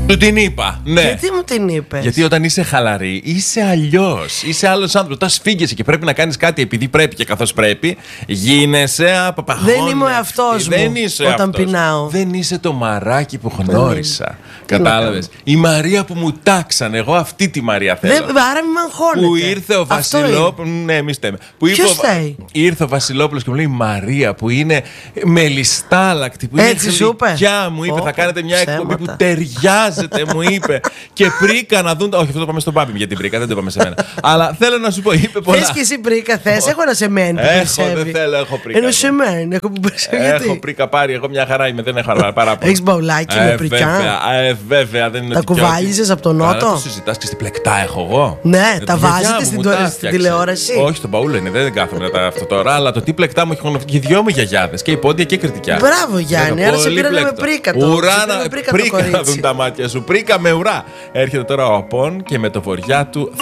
Του την είπα, ναι. Γιατί μου την είπες? Γιατί όταν είσαι χαλαρή, είσαι αλλιώς. Είσαι άλλος άνθρωπος. Όταν σφίγγεσαι και πρέπει να κάνεις κάτι επειδή πρέπει και καθώς πρέπει, γίνεσαι απαπαγόνες. Δεν είμαι ο εαυτός μου Δεν είσαι όταν αυτός. πεινάω. Δεν είσαι το μαράκι που γνώρισα. Κατάλαβες. Η Μαρία που μου τάξανε. Εγώ αυτή τη Μαρία θέλω. Άρα μην με αγχώνετε. Που ήρθε ο Βασιλόπουλος. Ναι, εμείς φταίμε. Ποιος φταίει? Ήρθε ο Βασιλόπουλος και μου λέει Μαρία που είναι μελιστάλακτη. Που Έτσι είναι σου είπε? γλυκιά, μου είπε. Θα κάνετε μια εκπομπή που ταιριάζεται, μου είπε. Και πρίκα να δουν. Όχι, αυτό το πάμε στον Πάπη για την πρίκα, δεν το πάμε σε μένα. Αλλά θέλω να σου πω, είπε πολλά. Θες και εσύ πρίκα, θες? Έχω ένα σεμέν που Έχω, δεν θέλω, έχω πρίκα. Ένα σεμέν, έχω που περισσεύει. Έχω πρίκα πάρει, εγώ μια χαρά είμαι, δεν έχω παράπονο. Έχεις μπαουλάκι με πρικιά? Βέβαια, δεν είναι. Τα κουβάλιζες από τον Νότο? Το συζητάς και στην πλεκτά έχω εγώ. Ναι, τα βάζετε στην τηλεόραση? Όχι, στον παούλο είναι, δεν κάθομαι να αυτό τώρα. Αλλά το τι πλεκτά μου έχουν και δυο μου γιαγιάδες. Και υπόντια και κριτικά. Μπράβο Γιάννη, άρα σε πήρανε με πρίκα το. Πρίκα να δουν τα μάτια σου. Πρίκα με ουρά. Έρχεται τώρα ο Απών και με το βοριά του